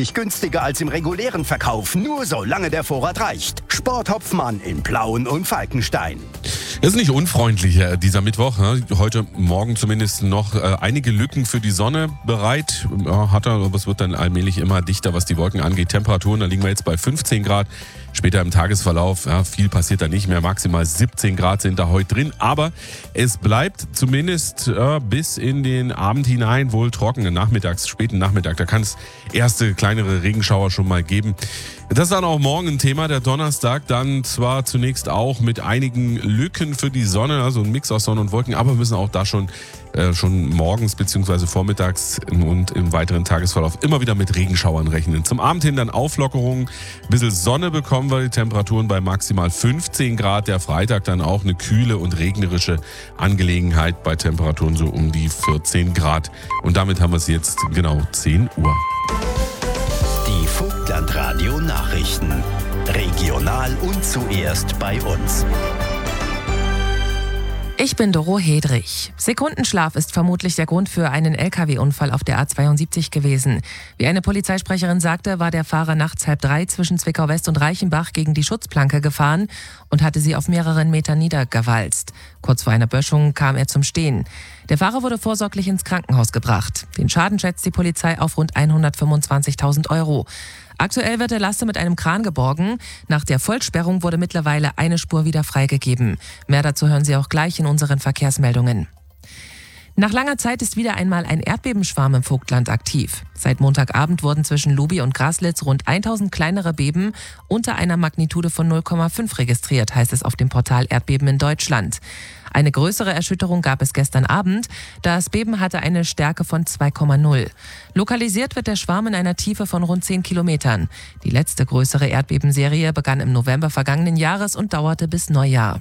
deutlich günstiger als im regulären Verkauf, nur solange der Vorrat reicht. Sport Hopfmann in Plauen und Falkenstein. Das ist nicht unfreundlich, dieser Mittwoch. Heute Morgen zumindest noch einige Lücken für die Sonne bereit. Hat er, aber es wird dann allmählich immer dichter, was die Wolken angeht. Temperaturen, da liegen wir jetzt bei 15 Grad. Später im Tagesverlauf, viel passiert da nicht mehr. Maximal 17 Grad sind da heute drin. Aber es bleibt zumindest bis in den Abend hinein wohl trocken. Späten Nachmittag. Da kann es erste kleinere Regenschauer schon mal geben. Das ist dann auch morgen ein Thema. Der Donnerstag dann zwar zunächst auch mit einigen Lücken für die Sonne, also ein Mix aus Sonne und Wolken, aber wir müssen auch da schon morgens bzw. vormittags und im weiteren Tagesverlauf immer wieder mit Regenschauern rechnen. Zum Abend hin dann Auflockerungen, ein bisschen Sonne bekommen wir, die Temperaturen bei maximal 15 Grad. Der Freitag dann auch eine kühle und regnerische Angelegenheit bei Temperaturen so um die 14 Grad. Und damit haben wir es jetzt genau 10 Uhr. Die Vogtlandradio Nachrichten. Regional und zuerst bei uns. Ich bin Doro Hedrich. Sekundenschlaf ist vermutlich der Grund für einen LKW-Unfall auf der A72 gewesen. Wie eine Polizeisprecherin sagte, war der Fahrer nachts 2:30 zwischen Zwickau-West und Reichenbach gegen die Schutzplanke gefahren und hatte sie auf mehreren Metern niedergewalzt. Kurz vor einer Böschung kam er zum Stehen. Der Fahrer wurde vorsorglich ins Krankenhaus gebracht. Den Schaden schätzt die Polizei auf rund 125.000 Euro. Aktuell wird der Laster mit einem Kran geborgen. Nach der Vollsperrung wurde mittlerweile eine Spur wieder freigegeben. Mehr dazu hören Sie auch gleich in unseren Verkehrsmeldungen. Nach langer Zeit ist wieder einmal ein Erdbebenschwarm im Vogtland aktiv. Seit Montagabend wurden zwischen Lubi und Graslitz rund 1000 kleinere Beben unter einer Magnitude von 0,5 registriert, heißt es auf dem Portal Erdbeben in Deutschland. Eine größere Erschütterung gab es gestern Abend. Das Beben hatte eine Stärke von 2,0. Lokalisiert wird der Schwarm in einer Tiefe von rund 10 Kilometern. Die letzte größere Erdbebenserie begann im November vergangenen Jahres und dauerte bis Neujahr.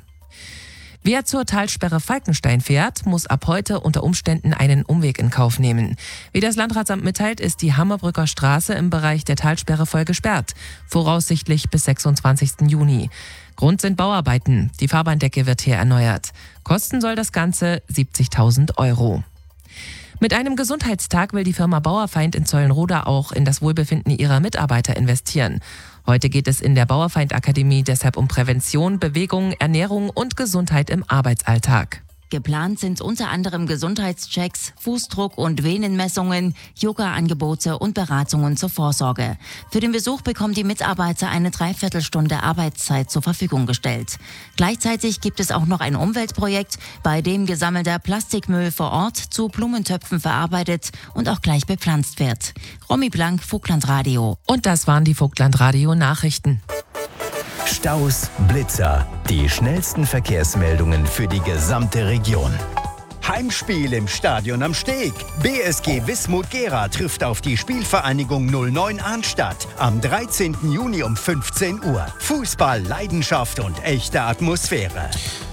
Wer zur Talsperre Falkenstein fährt, muss ab heute unter Umständen einen Umweg in Kauf nehmen. Wie das Landratsamt mitteilt, ist die Hammerbrücker Straße im Bereich der Talsperre voll gesperrt, voraussichtlich bis 26. Juni. Grund sind Bauarbeiten. Die Fahrbahndecke wird hier erneuert. Kosten soll das Ganze 70.000 Euro. Mit einem Gesundheitstag will die Firma Bauerfeind in Zollenroda auch in das Wohlbefinden ihrer Mitarbeiter investieren. Heute geht es in der Bauerfeind-Akademie deshalb um Prävention, Bewegung, Ernährung und Gesundheit im Arbeitsalltag. Geplant sind unter anderem Gesundheitschecks, Fußdruck- und Venenmessungen, Yoga-Angebote und Beratungen zur Vorsorge. Für den Besuch bekommen die Mitarbeiter eine Dreiviertelstunde Arbeitszeit zur Verfügung gestellt. Gleichzeitig gibt es auch noch ein Umweltprojekt, bei dem gesammelter Plastikmüll vor Ort zu Blumentöpfen verarbeitet und auch gleich bepflanzt wird. Romy Blank, Vogtlandradio. Und das waren die Vogtlandradio Nachrichten. Staus, Blitzer, die schnellsten Verkehrsmeldungen für die gesamte Region. Heimspiel im Stadion am Steg. BSG Wismut Gera trifft auf die Spielvereinigung 09 Arnstadt am 13. Juni um 15 Uhr. Fußball, Leidenschaft und echte Atmosphäre.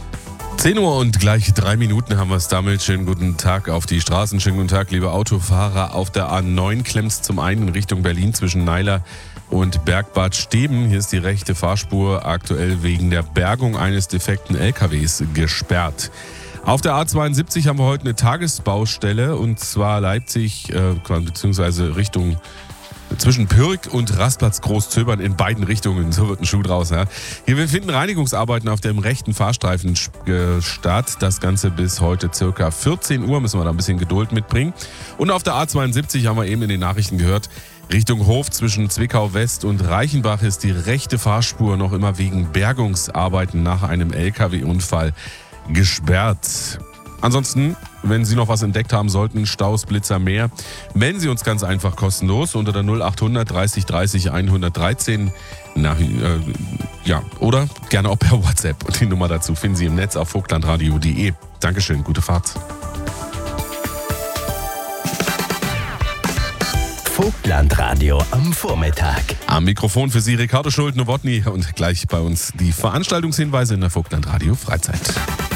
10 Uhr und gleich 3 Minuten haben wir es damit. Schönen guten Tag auf die Straßen. Schönen guten Tag, liebe Autofahrer. Auf der A9 klemmt es zum einen in Richtung Berlin zwischen Neiler und Bergbad Steben. Hier ist die rechte Fahrspur aktuell wegen der Bergung eines defekten LKWs gesperrt. Auf der A72 haben wir heute eine Tagesbaustelle und zwar Leipzig beziehungsweise Richtung zwischen Pürg und Rastplatz Großzöbern in beiden Richtungen. So wird ein Schuh draus. Ja. Hier finden Reinigungsarbeiten auf dem rechten Fahrstreifen statt. Das Ganze bis heute circa 14 Uhr. Müssen wir da ein bisschen Geduld mitbringen. Und auf der A72 haben wir eben in den Nachrichten gehört, Richtung Hof zwischen Zwickau West und Reichenbach ist die rechte Fahrspur noch immer wegen Bergungsarbeiten nach einem LKW-Unfall gesperrt. Ansonsten, wenn Sie noch was entdeckt haben sollten, Staus, Blitzer, mehr, melden Sie uns ganz einfach kostenlos unter der 0800 30 30 113 oder gerne auch per WhatsApp. Und die Nummer dazu finden Sie im Netz auf vogtlandradio.de. Dankeschön, gute Fahrt. Vogtlandradio am Vormittag. Am Mikrofon für Sie Ricardo Schult-Nowotny und gleich bei uns die Veranstaltungshinweise in der Vogtlandradio Freizeit.